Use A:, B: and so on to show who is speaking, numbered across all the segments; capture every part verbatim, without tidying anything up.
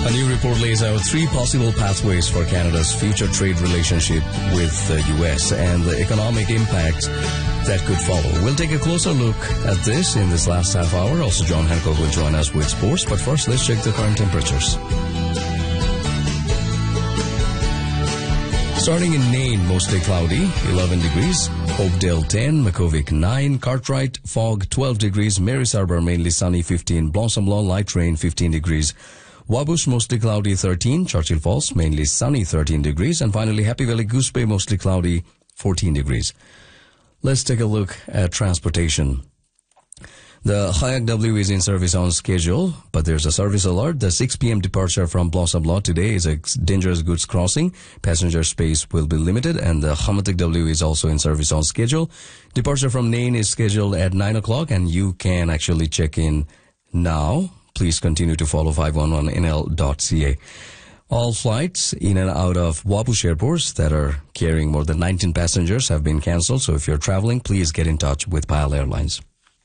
A: A new report lays out three possible pathways for Canada's future trade relationship with the U S and the economic impact that could follow. We'll take a closer look at this in this last half hour. Also, John Hancock will join us with sports. But first, let's check the current temperatures. Starting in Nain, mostly cloudy, eleven degrees. Oakdale, ten. Makuvik, nine. Cartwright, fog, twelve degrees. Mary's Harbour, mainly sunny, fifteen. Blossom-Lawn, light rain, fifteen degrees. Wabush, mostly cloudy, thirteen. Churchill Falls, mainly sunny, thirteen degrees. And finally, Happy Valley, Goose Bay, mostly cloudy, fourteen degrees. Let's take a look at transportation. The Hayak W is in service on schedule, but there's a service alert. The six p.m. departure from Blossom Law today is a dangerous goods crossing. Passenger space will be limited, and the Hamatik W is also in service on schedule. Departure from Nain is scheduled at nine o'clock, and you can actually check in now. Please continue to follow five one one N L dot C A. All flights in and out of Wabush airports that are carrying more than nineteen passengers have been cancelled, so if you're traveling, please get in touch with Pile Airlines.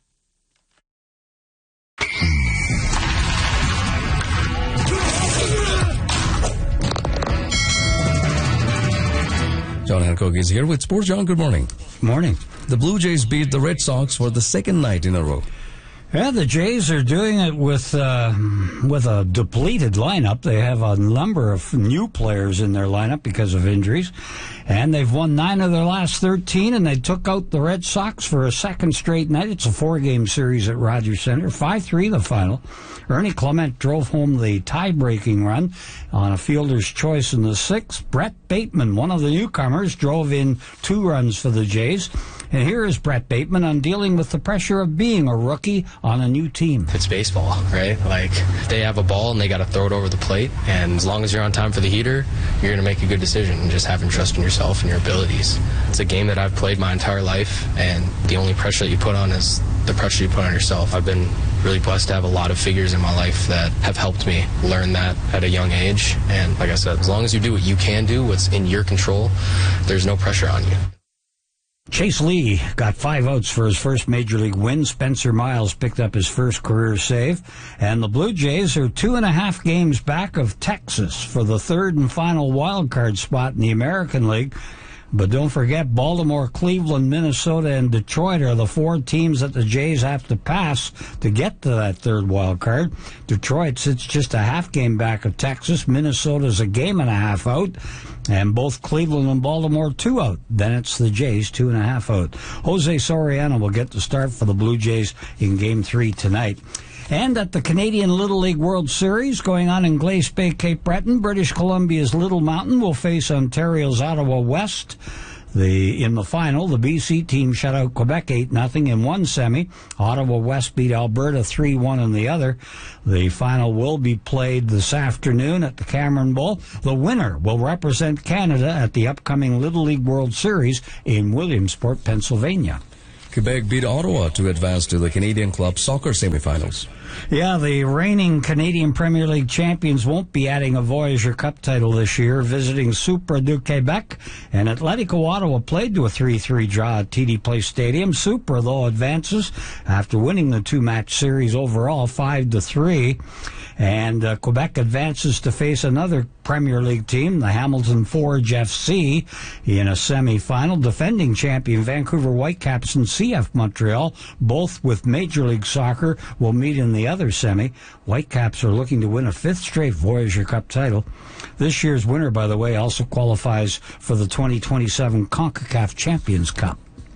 A: John Hancock is here with Sports. John, good morning.
B: Morning.
A: The Blue Jays beat the Red Sox for the second night in a row.
B: Yeah, the Jays are doing it with uh, with a depleted lineup. They have a number of new players in their lineup because of injuries. And they've won nine of their last thirteen, and they took out the Red Sox for a second straight night. It's a four-game series at Rogers Centre. five three the final. Ernie Clement drove home the tie-breaking run on a fielder's choice in the sixth. Brett Bateman, one of the newcomers, drove in two runs for the Jays. And here is Brett Bateman on dealing with the pressure of being a rookie on a new team.
C: It's baseball, right? Like, they have a ball and they got to throw it over the plate. And as long as you're on time for the heater, you're going to make a good decision. And just having trust in yourself and your abilities. It's a game that I've played my entire life, and the only pressure that you put on is the pressure you put on yourself. I've been really blessed to have a lot of figures in my life that have helped me learn that at a young age. And like I said, as long as you do what you can do, what's in your control, there's no pressure on you.
B: Chase Lee got five outs for his first Major League win. Spencer Miles picked up his first career save. And the Blue Jays are two and a half games back of Texas for the third and final wild card spot in the American League. But don't forget, Baltimore, Cleveland, Minnesota, and Detroit are the four teams that the Jays have to pass to get to that third wild card. Detroit sits just a half game back of Texas. Minnesota's a game and a half out. And both Cleveland and Baltimore two out. Then it's the Jays two and a half out. Jose Soriano will get the start for the Blue Jays in Game three tonight. And at the Canadian Little League World Series going on in Glace Bay, Cape Breton, British Columbia's Little Mountain will face Ontario's Ottawa West. The in the final, the B C team shut out Quebec eight nothing in one semi. Ottawa West beat Alberta three one in the other. The final will be played this afternoon at the Cameron Bowl. The winner will represent Canada at the upcoming Little League World Series in Williamsport, Pennsylvania.
A: Quebec beat Ottawa to advance to the Canadian Club Soccer semifinals.
B: Yeah, the reigning Canadian Premier League champions won't be adding a Voyager Cup title this year, visiting Supra du Québec. And Atletico Ottawa played to a three three draw at T D Place Stadium. Supra, though, advances after winning the two-match series overall five to three. And uh, Quebec advances to face another Premier League team, the Hamilton Forge F C, in a semi-final. Defending champion Vancouver Whitecaps and C F Montreal, both with Major League Soccer, will meet in the other semi. Whitecaps are looking to win a fifth straight Voyager Cup title. This year's winner, by the way, also qualifies for the twenty twenty-seven CONCACAF Champions Cup.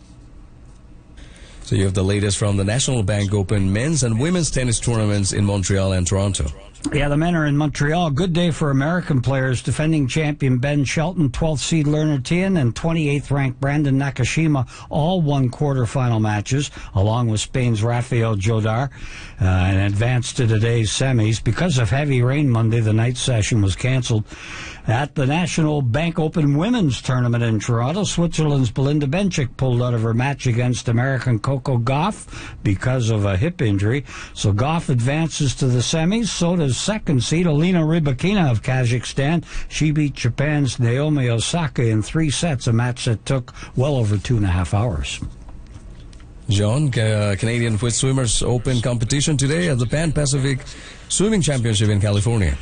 A: So you have the latest from the National Bank Open men's and women's tennis tournaments in Montreal and Toronto.
B: Yeah, the men are in Montreal. Good day for American players. Defending champion Ben Shelton, twelfth seed Lerner Tien, and twenty-eighth ranked Brandon Nakashima all won quarterfinal matches, along with Spain's Rafael Jodar, uh, and advanced to today's semis. Because of heavy rain Monday, the night session was canceled. At the National Bank Open Women's Tournament in Toronto, Switzerland's Belinda Bencic pulled out of her match against American Coco Gauff because of a hip injury. So Gauff advances to the semis. So does second seed Alina Rybakina of Kazakhstan. She beat Japan's Naomi Osaka in three sets, a match that took well over two and a half hours.
A: John, uh, Canadian Swimmers Open competition today at the Pan Pacific Swimming Championship in California.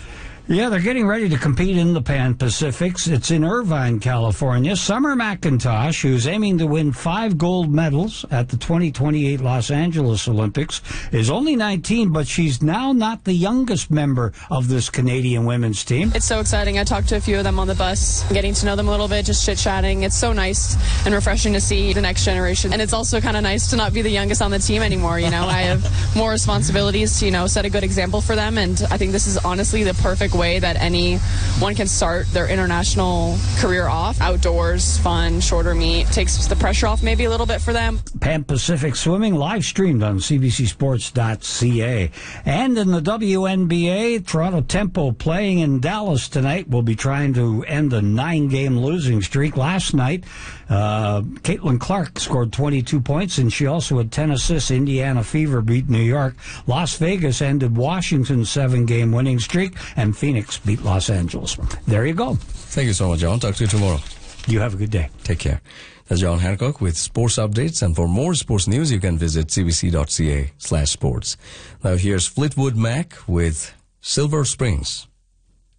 B: Yeah, they're getting ready to compete in the Pan Pacifics. It's in Irvine, California. Summer McIntosh, who's aiming to win five gold medals at the twenty twenty-eight Los Angeles Olympics, is only nineteen, but she's now not the youngest member of this Canadian women's team.
D: It's so exciting. I talked to a few of them on the bus, getting to know them a little bit, just chit-chatting. It's so nice and refreshing to see the next generation. And it's also kind of nice to not be the youngest on the team anymore. You know, I have more responsibilities to, you know, set a good example for them. And I think this is honestly the perfect way that anyone can start their international career off. Outdoors, fun, shorter meet. Takes the pressure off maybe a little bit for them.
B: Pan Pacific Swimming live streamed on C B C Sports dot C A. And in the W N B A, Toronto Tempo playing in Dallas tonight will be trying to end a nine-game losing streak. Last night, uh, Caitlin Clark scored twenty-two points, and she also had ten assists. Indiana Fever beat New York. Las Vegas ended Washington's seven-game winning streak, and Phoenix beat Los Angeles. There you go.
A: Thank you so much, John. Talk to you tomorrow.
B: You have a good day.
A: Take care. That's John Hancock with sports updates. And for more sports news, you can visit C B C dot C A slash sports. Now here's Fleetwood Mac with Silver Springs.